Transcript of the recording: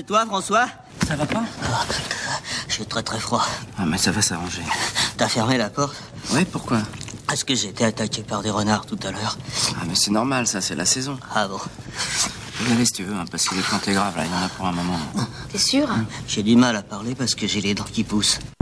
Toi, François? Ça va pas? J'ai très très froid. Ah, mais ça va s'arranger. T'as fermé la porte? Ouais, pourquoi? Parce que j'ai été attaqué par des renards tout à l'heure. Ah, mais c'est normal, ça, c'est la saison. Ah bon? Faut y aller si tu veux, hein, parce que les plantes est grave, là, il y en a pour un moment. T'es sûr? J'ai du mal à parler parce que j'ai les dents qui poussent.